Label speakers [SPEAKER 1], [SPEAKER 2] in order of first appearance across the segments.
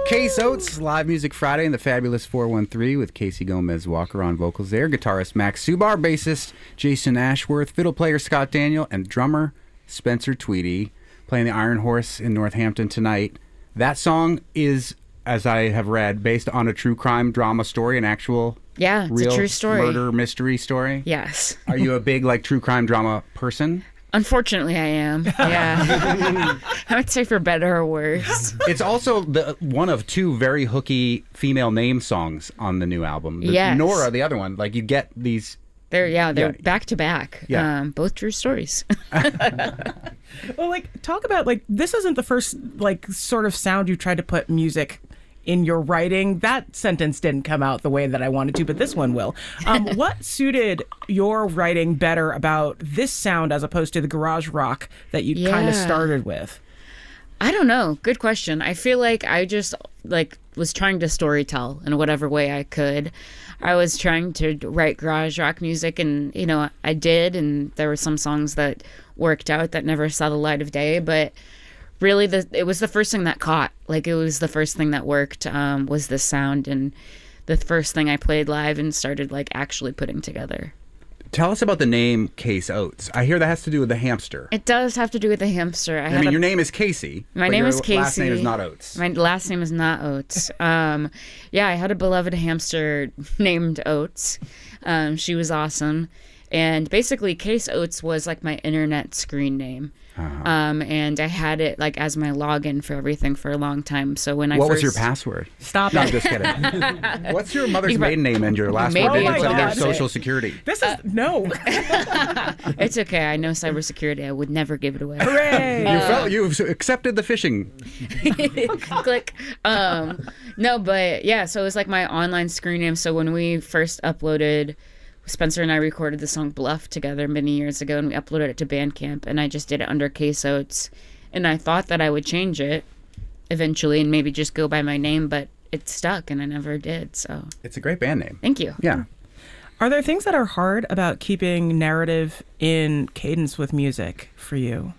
[SPEAKER 1] Case Oates, Live Music Friday in the Fabulous 413 with Casey Gomez-Walker on vocals there, guitarist Max Subar, bassist Jason Ashworth, fiddle player Scott Daniel, and drummer Spencer Tweedy playing the Iron Horse in Northampton tonight. That song is, as I have read, based on a true crime drama story, an actual
[SPEAKER 2] it's
[SPEAKER 1] real
[SPEAKER 2] a true story.
[SPEAKER 1] Murder mystery story.
[SPEAKER 2] Yes.
[SPEAKER 1] Are you a big true crime drama person?
[SPEAKER 2] Unfortunately, I am. Yeah. I would say for better or worse.
[SPEAKER 1] It's also one of two very hooky female name songs on the new album.
[SPEAKER 2] Yes.
[SPEAKER 1] Nora, the other one. You get these.
[SPEAKER 2] They're back to back.
[SPEAKER 1] Yeah.
[SPEAKER 2] Both true stories.
[SPEAKER 3] Well, talk about this isn't the first sort of sound you tried to put music in your writing. That sentence didn't come out the way that I wanted to, but this one will. What suited your writing better about this sound as opposed to the garage rock that you kind of started with?
[SPEAKER 2] I don't know. Good question. I feel like I just was trying to storytell in whatever way I could. I was trying to write garage rock music, and I did, and there were some songs that worked out that never saw the light of day, but really it was the first thing that caught. It was the first thing that worked, was this sound, and the first thing I played live and started actually putting together.
[SPEAKER 1] Tell us about the name Case Oates. I hear that has to do with the hamster.
[SPEAKER 2] It does have to do with the hamster.
[SPEAKER 1] Your name is Casey.
[SPEAKER 2] My name is Casey.
[SPEAKER 1] Your last name is not Oates.
[SPEAKER 2] My last name is not Oates. I had a beloved hamster named Oates. She was awesome. And basically, Case Oates was my internet screen name. Uh-huh. And I had it as my login for everything for a long time. So when
[SPEAKER 1] What was your password?
[SPEAKER 3] Stop
[SPEAKER 1] No,
[SPEAKER 3] it.
[SPEAKER 1] I'm just kidding. What's your mother's maiden name and your last
[SPEAKER 2] Maybe
[SPEAKER 1] word
[SPEAKER 2] I
[SPEAKER 1] of their
[SPEAKER 2] should.
[SPEAKER 1] social security?
[SPEAKER 3] This is no.
[SPEAKER 2] It's okay. I know cybersecurity. I would never give it away.
[SPEAKER 3] Hooray!
[SPEAKER 1] You've accepted the phishing.
[SPEAKER 2] Click. No, but yeah. So it was my online screen name. So when we first uploaded, Spencer and I recorded the song Bluff together many years ago, and we uploaded it to Bandcamp, and I just did it under Case Oates. And I thought that I would change it eventually and maybe just go by my name, but it stuck, and I never did. So
[SPEAKER 1] It's a great band name.
[SPEAKER 2] Thank you.
[SPEAKER 1] Yeah.
[SPEAKER 3] Are there things that are hard about keeping narrative in cadence with music for you?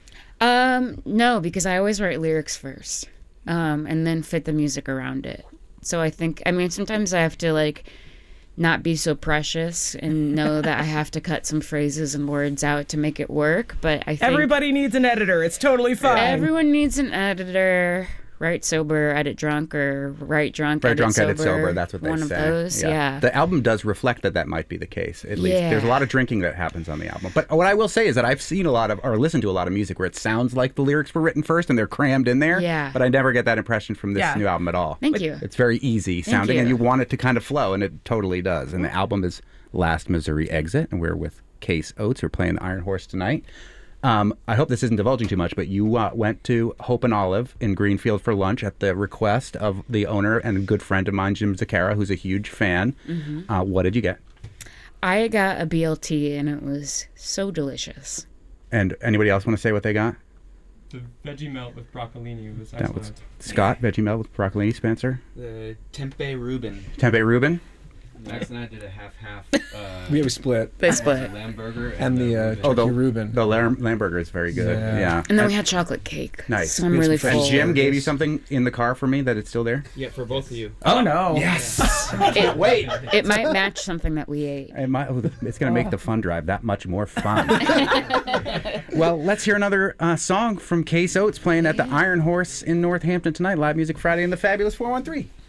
[SPEAKER 2] No, because I always write lyrics first, and then fit the music around it. So I think, sometimes I have to not be so precious and know that I have to cut some phrases and words out to make it work. But I think
[SPEAKER 3] everybody needs an editor. It's totally fine.
[SPEAKER 2] Everyone needs an editor. Write sober, edit drunk, or write drunk, edit sober.
[SPEAKER 1] That's what they say.
[SPEAKER 2] One of those, yeah.
[SPEAKER 1] The album does reflect that might be the case. At least there's a lot of drinking that happens on the album. But what I will say is that I've seen listened to a lot of music where it sounds like the lyrics were written first and they're crammed in there.
[SPEAKER 2] Yeah.
[SPEAKER 1] But I never get that impression from this new album at all.
[SPEAKER 2] Thank you.
[SPEAKER 1] It's very easy sounding,
[SPEAKER 2] you.
[SPEAKER 1] and you want it to kind of flow, and it totally does. And the album is Last Missouri Exit, and we're with Case Oates. We're playing the Iron Horse tonight. I hope this isn't divulging too much, but you went to Hope and Olive in Greenfield for lunch at the request of the owner and good friend of mine, Jim Zaccara, who's a huge fan. Mm-hmm. What did you get?
[SPEAKER 2] I got a BLT, and it was so delicious.
[SPEAKER 1] And anybody else want to say what they got?
[SPEAKER 4] The veggie melt with broccolini was
[SPEAKER 1] That
[SPEAKER 4] excellent.
[SPEAKER 1] was Scott, veggie melt with broccolini. Spencer?
[SPEAKER 5] The Tempeh Reuben.
[SPEAKER 1] Tempeh Reuben?
[SPEAKER 5] Max and I did a half-half.
[SPEAKER 6] We have a split.
[SPEAKER 2] They split.
[SPEAKER 5] The lamb burger
[SPEAKER 6] And the turkey Reuben.
[SPEAKER 1] The lamb burger is very good. Yeah.
[SPEAKER 2] And then we had chocolate cake.
[SPEAKER 1] Nice.
[SPEAKER 2] So I'm really full.
[SPEAKER 1] And Jim gave you something in the car for me that it's still there?
[SPEAKER 5] Yeah, for both of you.
[SPEAKER 3] Oh, no.
[SPEAKER 1] Yes.
[SPEAKER 2] Wait. It might match something that we ate.
[SPEAKER 1] It's going to make the fun drive that much more fun. Well, let's hear another song from Case Oates playing at the Iron Horse in Northampton tonight. Live Music Friday in the Fabulous 413.